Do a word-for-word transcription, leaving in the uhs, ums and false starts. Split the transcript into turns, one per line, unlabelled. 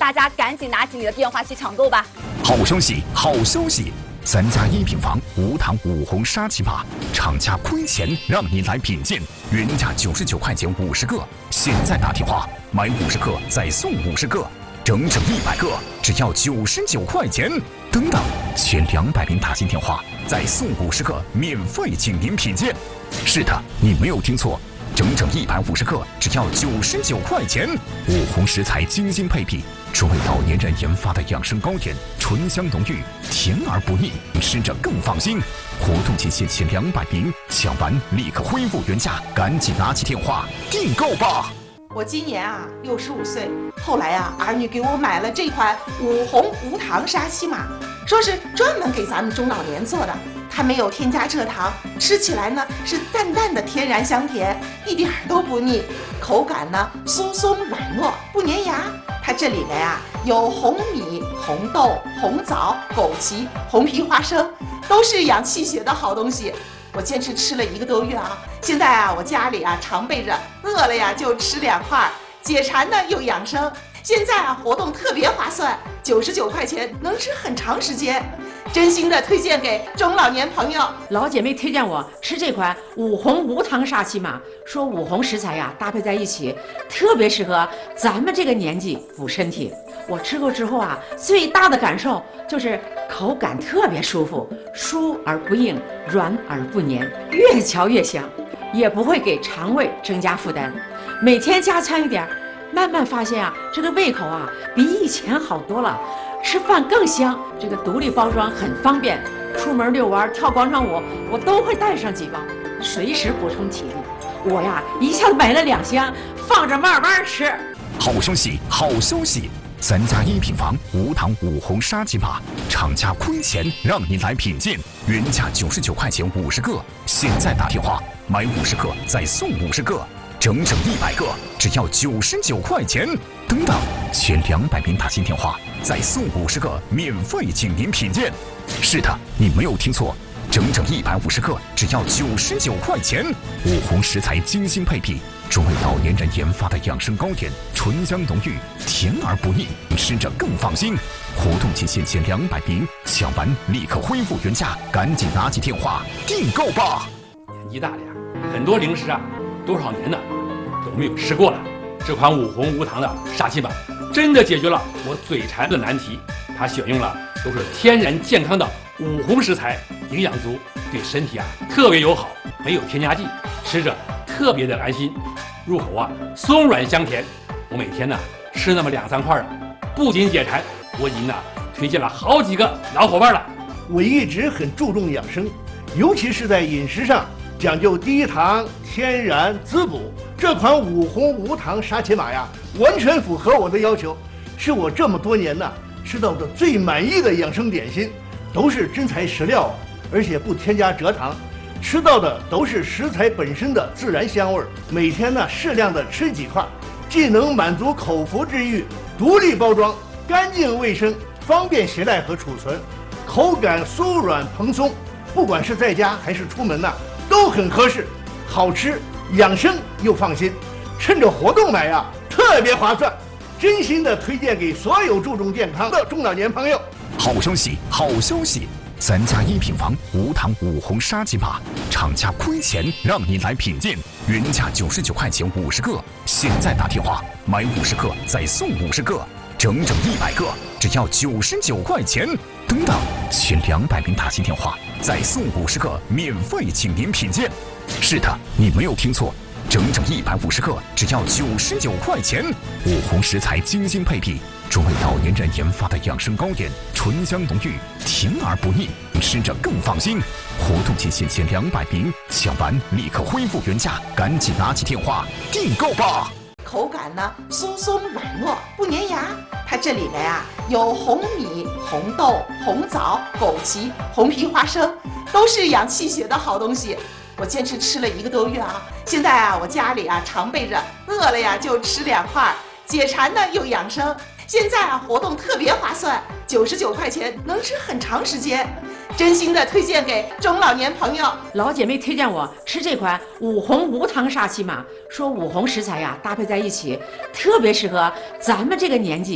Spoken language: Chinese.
大家赶紧拿起你的电话去抢购吧！
好消息，好消息！咱家一品房无糖五红沙琪玛，厂家亏钱让你来品鉴，原价九十九块钱五十个，现在打电话买五十克再送五十个，整整一百个，只要九十九块钱。等等，前两百名打进电话再送五十个，免费请您品鉴。是的，你没有听错。整整一百五十克，只要九十九块钱。五红食材精心配比，专为老年人研发的养生糕点，醇香浓郁，甜而不腻，吃着更放心。活动期限前两百名，抢完立刻恢复原价，赶紧拿起电话订购吧。
我今年啊六十五岁，后来啊儿女给我买了这款五红无糖沙琪玛，说是专门给咱们中老年做的。它没有添加蔗糖，吃起来呢是淡淡的天然香甜，一点都不腻，口感呢酥松软糯，不粘牙。它这里面啊有红米、红豆、红枣、枸杞、红皮花生，都是养气血的好东西。我坚持吃了一个多月啊，现在啊我家里啊常备着，饿了呀就吃两块，解馋呢又养生。现在啊活动特别划算，九十九块钱能吃很长时间。真心的推荐给中老年朋友。
老姐妹推荐我吃这款五红无糖沙琪玛，说五红食材呀搭配在一起，特别适合咱们这个年纪补身体。我吃过之后啊，最大的感受就是口感特别舒服，酥而不硬，软而不黏，越嚼越香，也不会给肠胃增加负担。每天加餐一点，慢慢发现啊，这个胃口啊比以前好多了。吃饭更香，这个独立包装很方便，出门遛弯、跳广场舞，我都会带上几包，随时补充体力。我呀，一下子买了两箱，放着慢慢吃。
好消息，好消息！咱家一品房无糖五红沙琪玛，厂家亏钱让你来品鉴，原价九十九块钱五十个，现在打电话买五十克再送五十个，整整一百个，只要九十九块钱。等等，前两百名打进电话再送五十个，免费请您品鉴。是的，你没有听错，整整一百五十克，只要九十九块钱。五红食材精心配比，专为老年人研发的养生糕点，醇香浓郁，甜而不腻，吃着更放心。活动期限前两百名，抢完立刻恢复原价，赶紧拿起电话订购吧。
年纪大了呀，很多零食啊，多少年的都没有吃过了。这款五红无糖的沙琪玛真的解决了我嘴馋的难题。它选用了都是天然健康的五红食材，营养足，对身体啊特别友好，没有添加剂，吃着特别的安心，入口啊松软香甜。我每天呢吃那么两三块啊，不仅解馋，我已经呢推荐了好几个老伙伴了。
我一直很注重养生，尤其是在饮食上讲究低糖、天然、滋补。这款五红无糖沙琪玛呀，完全符合我的要求，是我这么多年呢吃到的最满意的养生点心，都是真材实料，而且不添加蔗糖，吃到的都是食材本身的自然香味。每天呢适量的吃几块，既能满足口腹之欲，独立包装，干净卫生，方便携带和储存，口感酥软蓬松，不管是在家还是出门呢、啊，都很合适，好吃。养生又放心，趁着活动买呀，特别划算，真心的推荐给所有注重健康的中老年朋友。
好消息，好消息！咱家一品房无糖五红沙琪玛，厂家亏钱让你来品鉴，原价九十九块钱五十个，现在打电话买五十克再送五十个，整整一百个，只要九十九块钱。等等，前两百名打进电话再送五十个，免费请您品鉴。是的，你没有听错，整整一百五十克，只要九十九块钱。五红食材精心配比，专为老年人研发的养生糕点，醇香浓郁，甜而不腻，吃着更放心。活动期限前两百名，抢完立刻恢复原价，赶紧拿起电话订购吧。
口感呢酥松软糯，不粘牙。它这里面啊有红米、红豆、红枣、枸杞、红皮花生，都是养气血的好东西。我坚持吃了一个多月啊，现在啊我家里啊常备着，饿了呀就吃两块，解馋呢又养生。现在啊活动特别划算，九十九块钱能吃很长时间。真心的推荐给中老年朋友。
老姐妹推荐我吃这款五红无糖沙琪玛，说五红食材呀搭配在一起，特别适合咱们这个年纪